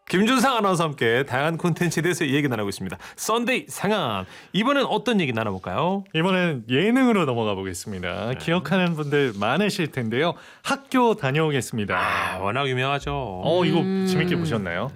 김준상 아나운서와 함께 다양한 콘텐츠에 대해서 이야기 나누고 있습니다. 썬데이 상암. 이번엔 어떤 얘기 나눠볼까요? 이번엔 예능으로 넘어가 보겠습니다. 기억하는 분들 많으실 텐데요. 학교 다녀오겠습니다. 워낙 유명하죠. 이거 재밌게 보셨나요?